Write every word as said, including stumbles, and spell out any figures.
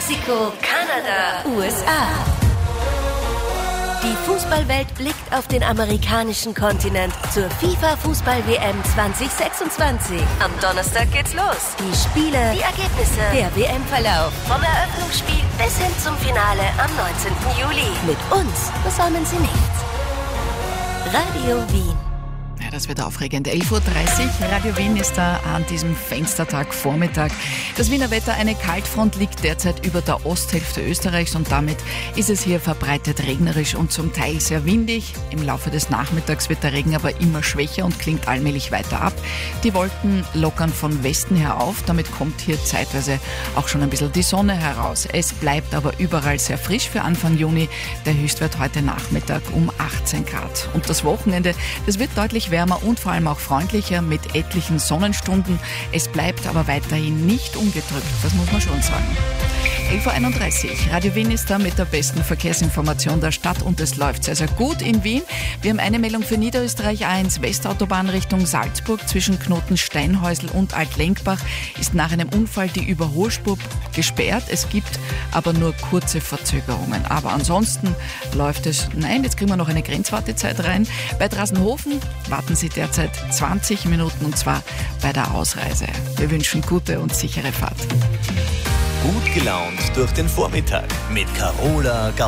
Mexiko, Kanada, U S A. Die Fußballwelt blickt auf den amerikanischen Kontinent zur FIFA-Fußball-W M zwanzig sechsundzwanzig. Am Donnerstag geht's los. Die Spiele, die Ergebnisse, der W M-Verlauf. Vom Eröffnungsspiel bis hin zum Finale am neunzehnten Juli. Mit uns versäumen Sie nichts. Radio Wien. Ja, das wird aufregend. elf Uhr dreißig, Radio Wien ist da an diesem Fenstertag Vormittag. Das Wiener Wetter, eine Kaltfront liegt derzeit über der Osthälfte Österreichs und damit ist es hier verbreitet regnerisch und zum Teil sehr windig. Im Laufe des Nachmittags wird der Regen aber immer schwächer und klingt allmählich weiter ab. Die Wolken lockern von Westen her auf, damit kommt hier zeitweise auch schon ein bisschen die Sonne heraus. Es bleibt aber überall sehr frisch für Anfang Juni. Der Höchstwert heute Nachmittag um achtzehn Grad. Und das Wochenende, das wird deutlich wärmer und vor allem auch freundlicher mit etlichen Sonnenstunden. Es bleibt aber weiterhin nicht ungedrückt, das muss man schon sagen. elf Uhr einunddreißig, Radio Wien ist da mit der besten Verkehrsinformation der Stadt und es läuft sehr, sehr gut in Wien. Wir haben eine Meldung für Niederösterreich A eins Westautobahn Richtung Salzburg zwischen Knoten Steinhäusl und Altlenkbach ist nach einem Unfall die Überholspur gesperrt. Es gibt aber nur kurze Verzögerungen. Aber ansonsten läuft es, nein, jetzt kriegen wir noch eine Grenzwartezeit rein. Bei Drasenhofen warten Sie derzeit zwanzig Minuten und zwar bei der Ausreise. Wir wünschen gute und sichere Fahrt. Gut gelaunt durch den Vormittag mit Carola Gauss.